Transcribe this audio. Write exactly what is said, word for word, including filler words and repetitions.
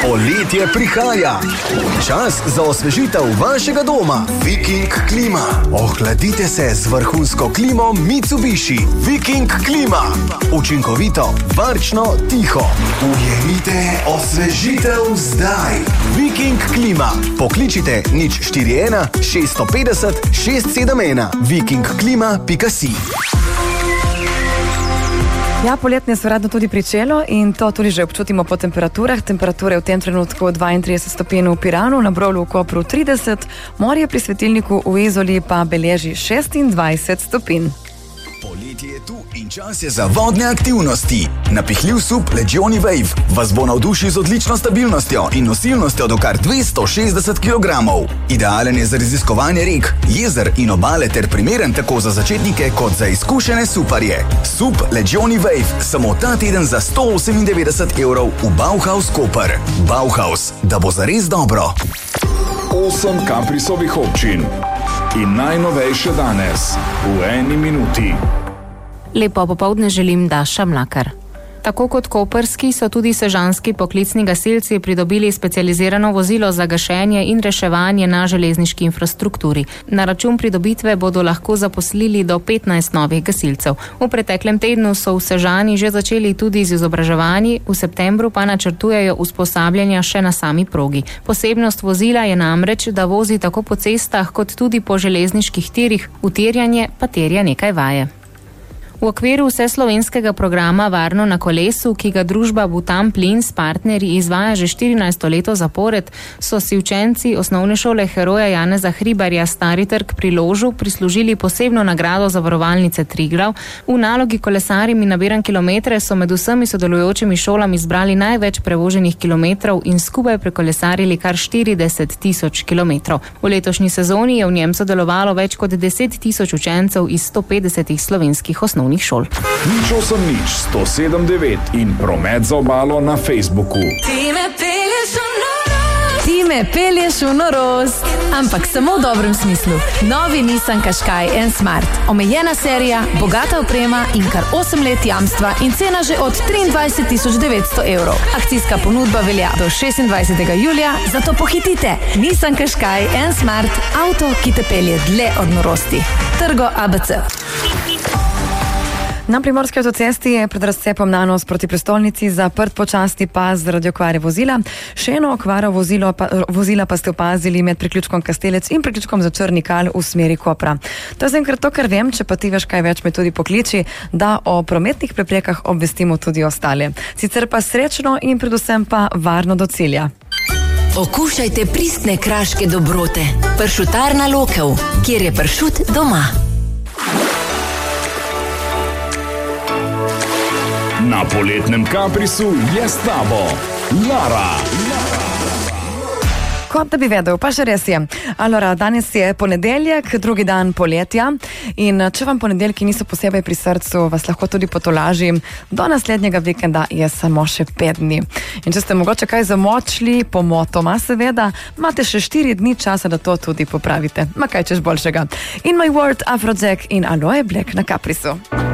Poletje prihaja. Čas za osvežitev vašega doma. Viking klima. Ohladite se z vrhunsko klimo Mitsubishi. Viking klima. Učinkovito, varčno, tiho. Ujemite osvežitev zdaj. Viking klima. Pokličite nič štiri ena šest pet nula šest sedem ena. viking klima pika si. Ja, poletje se radno tudi pričelo in to tudi že občutimo po temperaturah. Temperature v tem trenutku dvaintrideset stopinj v Piranu, na Brolu v Kopru trideset, morje pri svetilniku v Izoli pa beleži šestindvajset stopinj. Poletje je tu in čas je za vodne aktivnosti. Napihljiv sup Legioni Wave vas bo navdušil z odlično stabilnostjo in nosilnostjo do kar dvesto šestdeset kilogramov. Idealen je za raziskovanje rek, jezer in obale ter primeren tako za začetnike kot za izkušene suparje. Sup Legioni Wave samo ta teden za sto osemindevetdeset evrov v Bauhaus Koper. Bauhaus, da bo zares dobro. Osem Kaprisovih občin. In najnovejše danes, v eni minuti. Lepo popoldne želim, Daša Mlakar. Tako kot koprski so tudi sežanski poklicni gasilci pridobili specializirano vozilo za gašenje in reševanje na železniški infrastrukturi. Na račun pridobitve bodo lahko zaposlili do petnajst novih gasilcev. V preteklem tednu so v Sežani že začeli tudi z izobraževanji, v septembru pa načrtujejo usposabljanja še na sami progi. Posebnost vozila je namreč, da vozi tako po cestah kot tudi po železniških tirih, utirjanje pa terja nekaj vaje. V okviru vseslovenskega programa Varno na kolesu, ki ga družba Butan Plin s partnerji izvaja že štirinajsto leto zapored, so si učenci osnovne šole heroja Janeza Hribarja Stari trg pri Ložu prislužili posebno nagrado zavarovalnice Triglav. V nalogi Kolesarjem in nabiram kilometre so med vsemi sodelujočimi šolami izbrali največ prevoženih kilometrov in skupaj prekolesarili kar štirideset tisoč kilometrov. V letošnji sezoni je v njem sodelovalo več kot deset tisoč učencev iz sto petdesetih slovenskih osnovnih šol. Nič osem nič sto sedem devet in promet za obalo na Facebooku. Ti me pelješ v norost. Ti me pelješ v norost. Ampak samo v dobrem smislu. Novi Nissan Qashqai N Smart. Omejena serija, bogata oprema in kar osem let jamstva in cena že od triindvajset tisoč devetsto evrov. Akcijska ponudba velja do šestindvajsetega julija, zato pohitite. Nissan Qashqai N Smart. Avto, ki te pelje dlje od norosti. Trgo A B C. Na primorski avtocesti je pred razcepom nanos proti prestolnici zaprt počasni pas zaradi okvare vozila. Še eno okvaro vozilo pa, vozila pa ste opazili med priključkom Kastelec in priključkom za Črni Kal v smeri Kopra. To je zaenkrat to, kar vem, če pa ti veš kaj več, me tudi pokliči, da o prometnih preprekah obvestimo tudi ostale. Sicer pa srečno in predvsem pa varno do cilja. Okušajte pristne kraške dobrote. Pršutarna Lokev, kjer je pršut doma. Na poletnem Kaprisu je s tabo Lara. Kot da bi vedel, pa še res je. Alora, danes je ponedeljek, drugi dan poletja in če vam ponedeljki niso posebej pri srcu, vas lahko tudi potolažim. Do naslednjega vikenda je samo še pet dni. In če ste mogoče kaj zamočili, pomotoma seveda, imate še štiri dni časa, da to tudi popravite. Ma kaj češ boljšega. In My World, Afrojack in Aloe Black na Kaprisu.